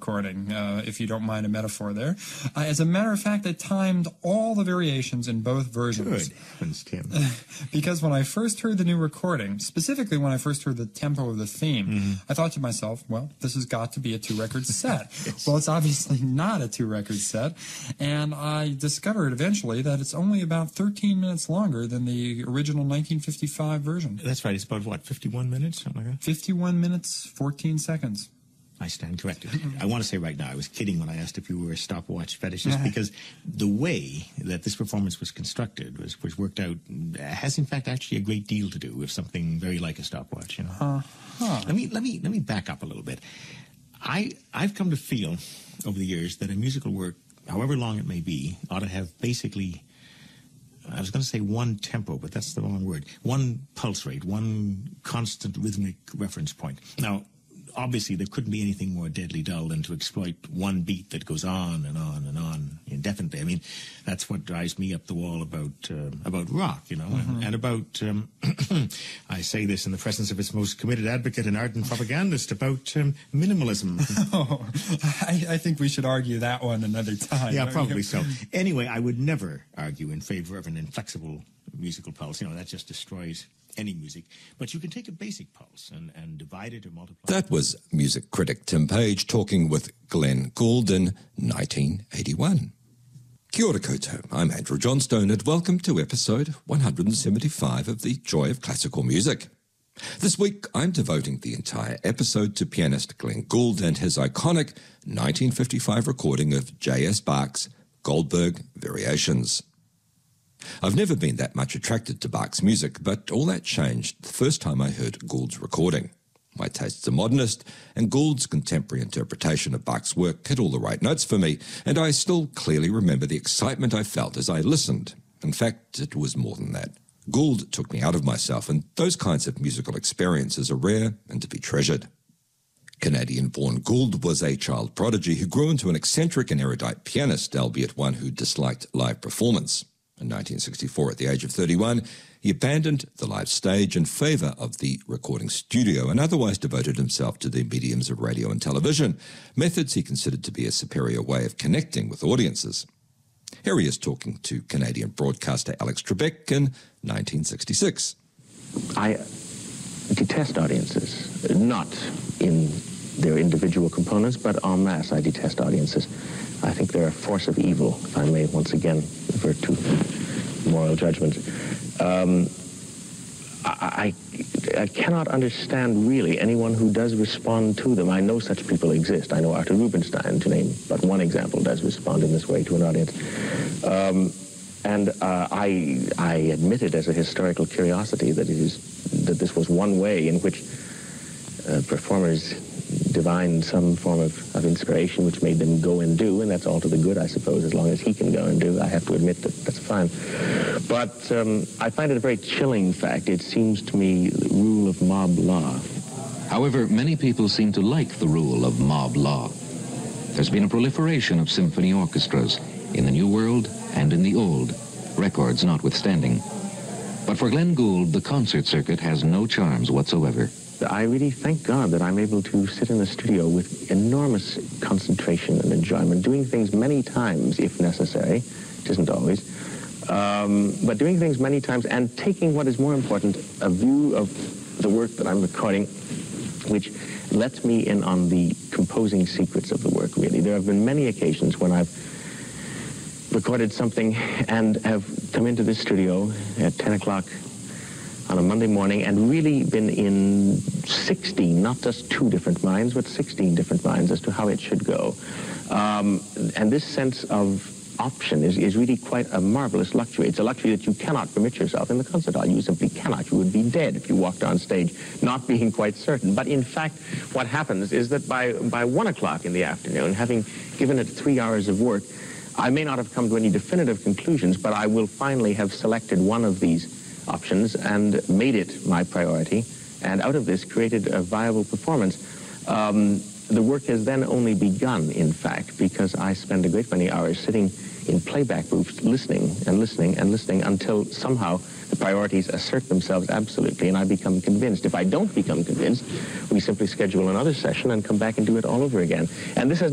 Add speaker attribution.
Speaker 1: recording, if you don't mind a metaphor there. As a matter of fact, I timed all the variations in both versions.
Speaker 2: Good heavens, Tim.
Speaker 1: Because when I first heard the new recording, specifically when I first heard the tempo of the theme, I thought to myself, well, this has got to be a 2-record set.
Speaker 2: Yes.
Speaker 1: Well, it's obviously not a 2-record set, and I discovered eventually that it's only about 13 minutes longer than the original 1955 version.
Speaker 2: That's right. It's about, what, 51 minutes? Something like that?
Speaker 1: 51 minutes, 14 seconds.
Speaker 2: I stand corrected. I want to say right now, I was kidding when I asked if you were a stopwatch fetishist, because the way that this performance was constructed, was worked out, has in fact actually a great deal to do with something very like a stopwatch. You know. Let me back up a little bit. I've come to feel over the years that a musical work, however long it may be, ought to have basically, I was going to say one tempo, but that's the wrong word. One pulse rate, one constant rhythmic reference point. Now, obviously, there couldn't be anything more deadly dull than to exploit one beat that goes on and on and on indefinitely. I mean, that's what drives me up the wall about rock, you know, and about, I say this in the presence of its most committed advocate and ardent propagandist, about minimalism.
Speaker 1: Oh, I think we should argue that one another time.
Speaker 2: Yeah, probably so. Anyway, I would never argue in favor of an inflexible musical pulse. You know, that just destroys any music. But you can take a basic pulse and divide it or multiply.
Speaker 3: That was music critic Tim Page talking with Glenn Gould in 1981. Kia ora koutou, I'm Andrew Johnstone and welcome to episode 175 of The Joy of Classical Music. This week I'm devoting the entire episode to pianist Glenn Gould and his iconic 1955 recording of J.S. Bach's Goldberg Variations. I've never been that much attracted to Bach's music, but all that changed the first time I heard Gould's recording. My tastes are modernist, and Gould's contemporary interpretation of Bach's work hit all the right notes for me, and I still clearly remember the excitement I felt as I listened. In fact, it was more than that. Gould took me out of myself, and those kinds of musical experiences are rare and to be treasured. Canadian-born Gould was a child prodigy who grew into an eccentric and erudite pianist, albeit one who disliked live performance. In 1964, at the age of 31, he abandoned the live stage in favour of the recording studio and otherwise devoted himself to the mediums of radio and television, methods he considered to be a superior way of connecting with audiences. Here he is talking to Canadian broadcaster Alex Trebek in 1966.
Speaker 4: I detest audiences, not in their individual components, but en masse I detest audiences. I think they're a force of evil, if I may once again revert to moral judgment. I cannot understand really anyone who does respond to them. I know such people exist. I know Arthur Rubinstein, to name but one example, does respond in this way to an audience. I admit it as a historical curiosity that this was one way in which performers divined some form of inspiration which made them go and do, and that's all to the good, I suppose, as long as he can go and do. I have to admit that that's fine. But I find it a very chilling fact. It seems to me the rule of mob law.
Speaker 5: However, many people seem to like the rule of mob law. There's been a proliferation of symphony orchestras in the New World and in the Old, records notwithstanding. But for Glenn Gould, the concert circuit has no charms whatsoever.
Speaker 4: I really thank God that I'm able to sit in the studio with enormous concentration and enjoyment, doing things many times if necessary. It isn't always. But doing things many times and taking what is more important, a view of the work that I'm recording, which lets me in on the composing secrets of the work, really. There have been many occasions when I've recorded something and have come into this studio at 10 o'clock on a Monday morning and really been in 16, not just 2 different minds, but 16 different minds as to how it should go. And this sense of option is really quite a marvelous luxury. It's a luxury that you cannot permit yourself in the concert hall. You simply cannot. You would be dead if you walked on stage not being quite certain. But in fact, what happens is that by 1 o'clock in the afternoon, having given it 3 hours of work, I may not have come to any definitive conclusions, but I will finally have selected one of these options and made it my priority, and out of this created a viable performance. The work has then only begun, in fact, because I spend a great many hours sitting in playback booths listening and listening and listening until somehow the priorities assert themselves absolutely and I become convinced. If I don't become convinced, we simply schedule another session and come back and do it all over again. And this has